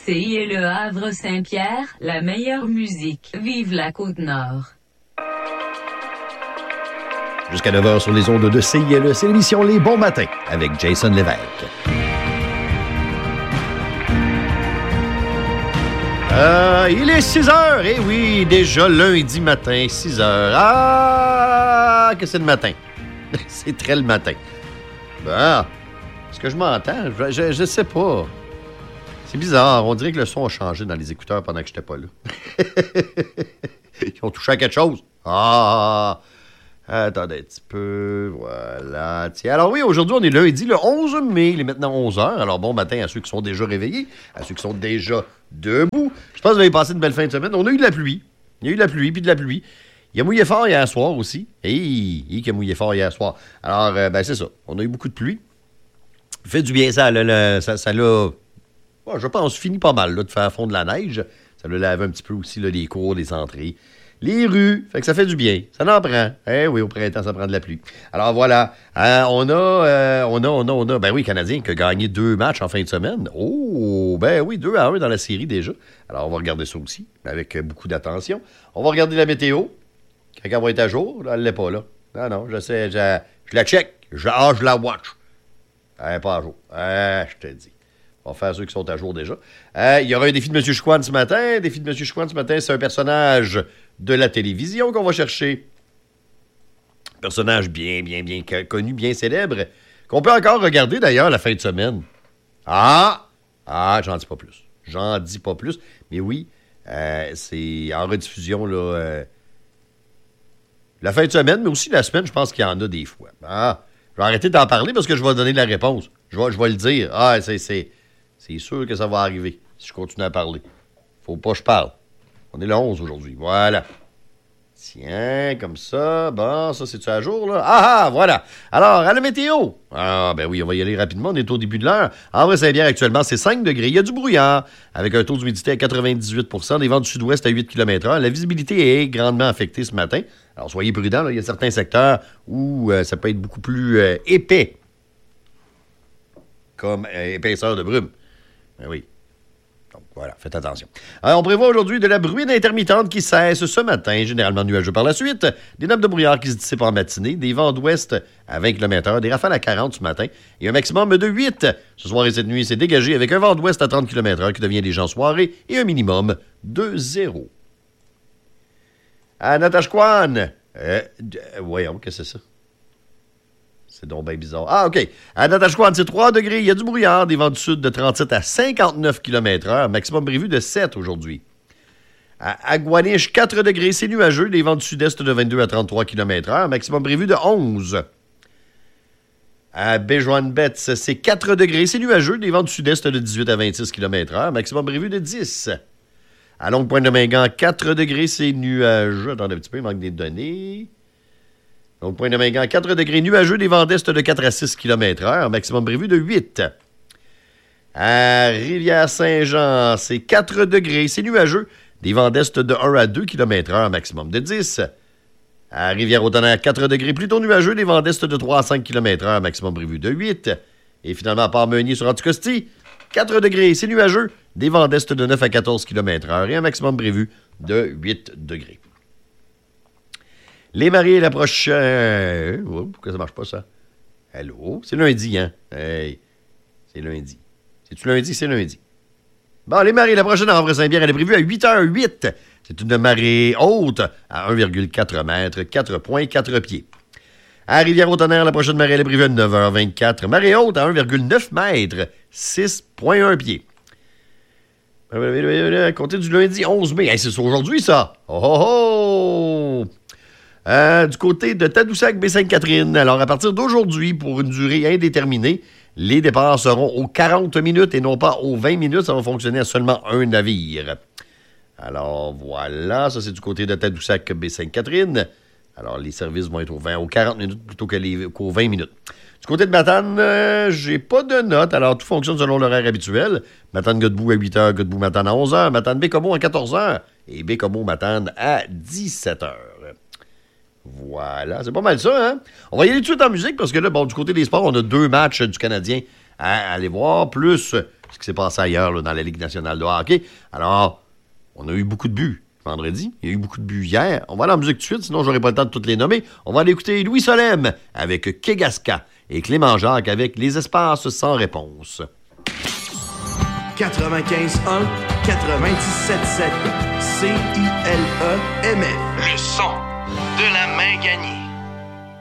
CILE Havre-Saint-Pierre, la meilleure musique. Vive la Côte-Nord. Jusqu'à 9h sur les ondes de CILE, c'est l'émission Les Bons Matins avec Jason Lévesque. Il est 6h, et oui, déjà lundi matin, 6h. Ah, que c'est le matin. C'est très le matin. Bon, est-ce que je m'entends? Je sais pas. C'est bizarre, on dirait que le son a changé dans les écouteurs pendant que j'étais pas là. Ils ont touché à quelque chose. Ah, attendez un petit peu, voilà. Tiens, alors oui, aujourd'hui, on est lundi, le 11 mai, il est maintenant 11h. Alors bon matin à ceux qui sont déjà réveillés, à ceux qui sont déjà debout. Je pense que vous avez passé une belle fin de semaine. On a eu de la pluie. Il y a eu de la pluie, puis de la pluie. Il a mouillé fort hier soir aussi. Il a mouillé fort hier soir. Alors, ben c'est ça. On a eu beaucoup de pluie. Fait du bien, ça l'a... Bon, je pense, finit pas mal là, de faire fondre la neige. Ça l'a lavé un petit peu aussi là, les cours, les entrées, les rues. Fait que ça fait du bien. Ça en prend. Eh oui, au printemps, ça prend de la pluie. Alors voilà. On a, ben oui, Canadien qui a gagné 2 matchs en fin de semaine. Oh, ben oui, 2-1 dans la série déjà. Alors on va regarder ça aussi, avec beaucoup d'attention. On va regarder la météo. Quand elle va être à jour, là, elle l'est pas là. Non, je sais, je la check. Je la watch. Elle n'est pas à jour. Je te dis. On va faire ceux qui sont à jour déjà. Il y aura un défi de M. Chouan ce matin. Défi de M. Chouan ce matin, c'est un personnage de la télévision qu'on va chercher. Personnage bien connu, bien célèbre, qu'on peut encore regarder d'ailleurs la fin de semaine. J'en dis pas plus. Mais oui, c'est en rediffusion là, la fin de semaine, mais aussi la semaine, je pense qu'il y en a des fois. Je vais arrêter d'en parler parce que je vais donner la réponse. Je vais le dire. C'est sûr que ça va arriver si je continue à parler. Faut pas que je parle. On est le 11 aujourd'hui. Voilà. Tiens, comme ça. Bon, ça, c'est-tu à jour, là? Voilà. Alors, à la météo. Ben oui, on va y aller rapidement. On est au début de l'heure. En Havre-Saint-Pierre, actuellement, c'est 5 degrés. Il y a du brouillard avec un taux d'humidité à 98 %, des vents du sud-ouest à 8 km/h. La visibilité est grandement affectée ce matin. Alors, soyez prudents. Là. Il y a certains secteurs où ça peut être beaucoup plus épais, comme épaisseur de brume. Ben oui. Donc, voilà, faites attention. Alors, on prévoit aujourd'hui de la bruine intermittente qui cesse ce matin, généralement nuageux par la suite, des nappes de brouillard qui se dissipent en matinée, des vents d'ouest à 20 km/h, des rafales à 40 ce matin et un maximum de 8. Ce soir et cette nuit, c'est dégagé avec un vent d'ouest à 30 km/h qui devient léger en soirée et un minimum de 0. À Natashquan, voyons, qu'est-ce que c'est ça? C'est donc bien bizarre. OK. À Natashquan, c'est 3 degrés. Il y a du brouillard. Des vents du sud de 37 à 59 km/h. Maximum prévu de 7 aujourd'hui. À Aguaniche, 4 degrés. C'est nuageux. Des vents du sud-est de 22 à 33 km/h. Maximum prévu de 11. À Bejuan-Betts, c'est 4 degrés. C'est nuageux. Des vents du sud-est de 18 à 26 km/h. Maximum prévu de 10. À Longue-Pointe-de-Mingan, 4 degrés. C'est nuageux. Attendez un petit peu. Il manque des données. Donc, Pointe-de-Mingan, 4 degrés nuageux, des vents d'est de 4 à 6 km/h, maximum prévu de 8. À Rivière-Saint-Jean, c'est 4 degrés, c'est nuageux, des vents d'est de 1 à 2 km/h, maximum de 10. À Rivière-au-Tonnerre, 4 degrés, plutôt nuageux, des vents d'est de 3 à 5 km/h, maximum prévu de 8. Et finalement, à Port-Meunier sur Anticosti, 4 degrés, c'est nuageux, des vents d'est de 9 à 14 km/h et un maximum prévu de 8 degrés. Les mariés la prochaine... pourquoi ça marche pas, ça? Allô? C'est lundi, hein? Hey, c'est lundi. C'est-tu lundi? C'est lundi. Bon, les mariés la prochaine en Havre-Saint-Pierre, elle est prévue à 8h08. C'est une marée haute à 1,4 mètres, 4,4 pieds. À Rivière-au-Tonnerre, la prochaine marée, elle est prévue à 9h24. Marée haute à 1,9 mètres, 6,1 pieds. À compter du lundi 11 mai. Hey, c'est aujourd'hui, ça? Oh! Du côté de Tadoussac-Baie-Sainte-Catherine, alors à partir d'aujourd'hui, pour une durée indéterminée, les départs seront aux 40 minutes et non pas aux 20 minutes. Ça va fonctionner à seulement un navire. Alors voilà, ça c'est du côté de Tadoussac-Baie-Sainte-Catherine. Alors les services vont être aux 40 minutes plutôt qu'aux 20 minutes. Du côté de Matane, j'ai pas de notes. Alors tout fonctionne selon l'horaire habituel. Matane-Godbout à 8h, Godbout-Matane à 11h, Matane-Bécomo à 14h et Bécomo-Matane à 17h. Voilà, c'est pas mal ça, hein? On va y aller tout de suite en musique parce que là, bon, du côté des sports, on a 2 matchs du Canadien à aller voir, plus ce qui s'est passé ailleurs là, dans la Ligue nationale de hockey. Alors, on a eu beaucoup de buts vendredi. Il y a eu beaucoup de buts hier. On va aller en musique tout de suite, sinon j'aurai pas le temps de toutes les nommer. On va aller écouter Louis Solem avec Kegaska et Clément Jacques avec Les Espaces sans réponse. 95.1, 97.7, CILE-MF. Le son de la main gagnée.